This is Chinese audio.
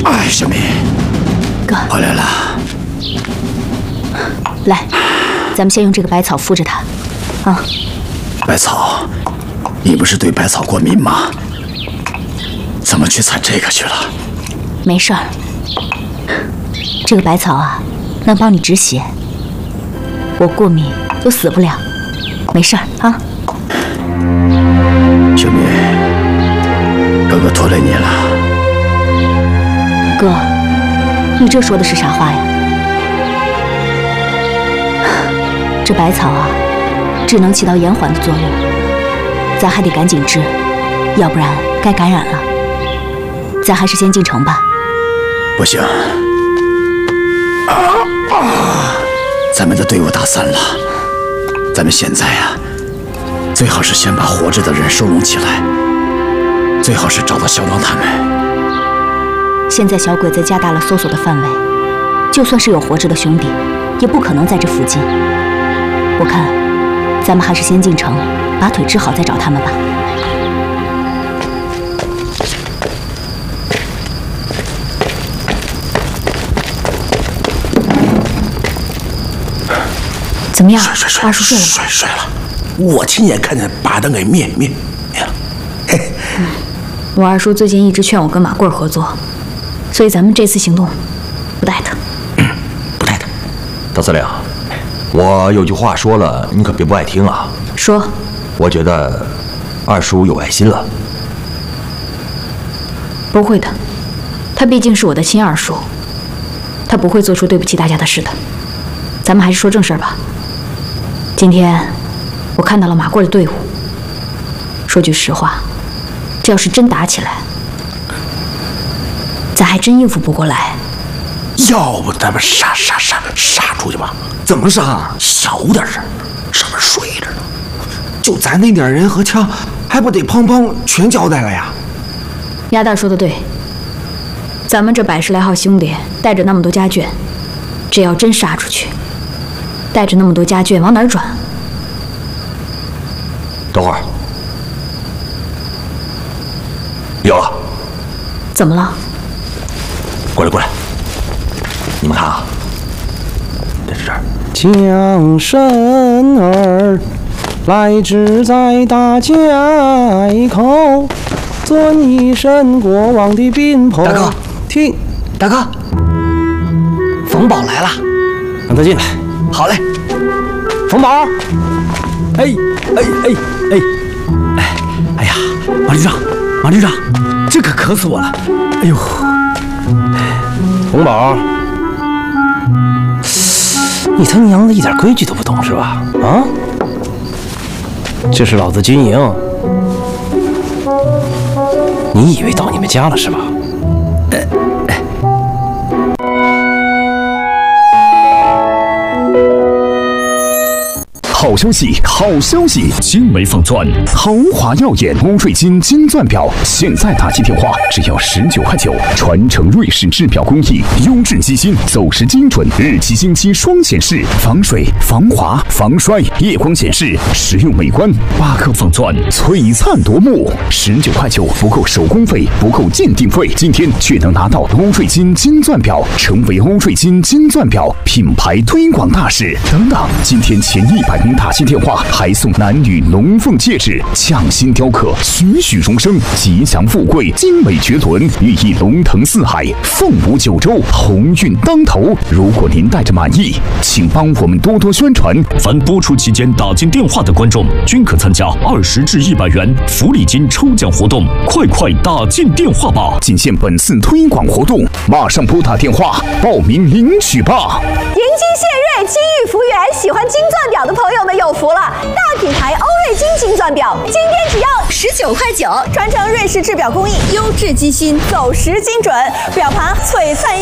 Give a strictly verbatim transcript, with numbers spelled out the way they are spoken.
哎，小敏， 哥， 回来了。 来，咱们先用这个百草敷着它。啊， 百草，你不是对百草过敏吗？怎么去采这个去了？ 没事儿，这个百草啊，能帮你止血。我过敏就死不了，没事儿啊。 小敏，哥哥拖累你了。 哥，你这说的是啥话呀？这百草啊，只能起到延缓的作用，咱还得赶紧治，要不然该感染了。咱还是先进城吧。 不行，啊啊！咱们的队伍打散了，咱们现在啊，最好是先把活着的人收拢起来，最好是找到小王他们。 现在小鬼子加大了搜索的范围，就算是有活着的兄弟，也不可能在这附近。我看，咱们还是先进城，把腿治好再找他们吧。怎么样？ 睡睡睡， 二叔睡了吗？ 睡睡了。我亲眼看见把灯给灭灭灭了。嘿， 我二叔最近一直劝我跟马贵合作，所以咱们这次行动不带他。 嗯，不带他。 大司令，我有句话说了，你可别不爱听啊。 说， 我觉得二叔有爱心了。 不会的，他毕竟是我的亲二叔，他不会做出对不起大家的事的。咱们还是说正事儿吧。今天我看到了马贵的队伍。说句实话，这要是真打起来，咱还真应付不过来。 要不咱们杀杀杀杀出去吧？ 怎么杀？ 小点声，上面睡着呢。 就咱那点人和枪，还不得砰砰全交代了呀？ 鸭蛋说的对，咱们这百十来号兄弟带着那么多家眷，这要真杀出去，带着那么多家眷往哪儿转？ 等会儿，有了。 怎么了？ 过来过来，你们看啊，这是这儿。 将身儿来至在大街口，尊一声国王的宾朋。 大哥， 听， 大哥，冯宝来了， 让他进来。 好嘞。 冯宝， 哎哎哎哎哎哎呀，马旅长，马旅长，这可渴死我了！哎呦， 冯宝，你他娘的一点规矩都不懂是吧？啊？这是老子军营，你以为到你们家了是吧？ 好消息，好消息！精美仿钻，豪华耀眼，欧瑞金金钻表，现在打进电话只要十九块九，传承瑞士制表工艺，优质机芯，走时精准，日期星期双显示，防水、防滑、防摔，夜光显示，实用美观。八克仿钻，璀璨夺目，十九块九不够手工费，不够鉴定费，今天却能拿到欧瑞金金钻表，成为欧瑞金金钻表品牌推广大使。等等，今天前一百名打进电话还送男女龙凤戒指，匠心雕刻，栩栩荣生，吉祥富贵，精美绝伦，寓意龙腾四海，凤舞九州，鸿运当头。如果您带着满意，请帮我们多多宣传。 凡播出期间打进电话的观众，均可参加二十至一百元福利金抽奖活动，快快打进电话吧！ 仅限本次推广活动，马上拨打电话报名领取吧！ 迎金献瑞，金玉福源，喜欢金钻表的朋友们有福了！大品牌欧瑞金金钻表，今天只要十九块九，传承瑞士制表工艺，优质机芯，走时精准，表盘璀璨。